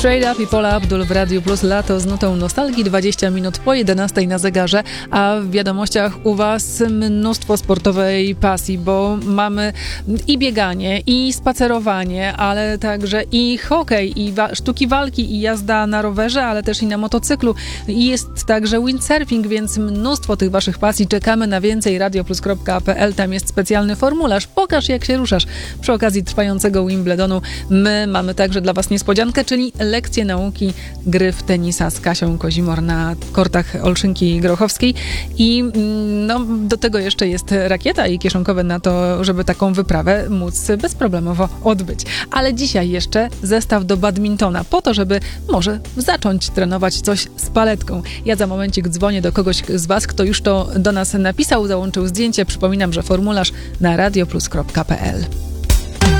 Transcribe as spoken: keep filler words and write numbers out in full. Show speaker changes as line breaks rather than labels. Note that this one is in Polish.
Straight Up i Paula Abdul w Radiu Plus, lato z nutą nostalgii, dwadzieścia minut po jedenastej na zegarze, a w wiadomościach u was mnóstwo sportowej pasji, bo mamy i bieganie, i spacerowanie, ale także i hokej, i wa- sztuki walki, i jazda na rowerze, ale też i na motocyklu. I jest także windsurfing, więc mnóstwo tych waszych pasji. Czekamy na więcej. radioplus kropka p l, tam jest specjalny formularz. Pokaż, jak się ruszasz. Przy okazji trwającego Wimbledonu my mamy także dla was niespodziankę, czyli lekcje nauki gry w tenisa z Kasią Kozimor na kortach Olszynki Grochowskiej. I no, do tego jeszcze jest rakieta i kieszonkowe na to, żeby taką wyprawę móc bezproblemowo odbyć. Ale dzisiaj jeszcze zestaw do badmintona, po to, żeby może zacząć trenować coś z paletką. Ja za momencik dzwonię do kogoś z was, kto już to do nas napisał, załączył zdjęcie. Przypominam, że formularz na radioplus kropka p l.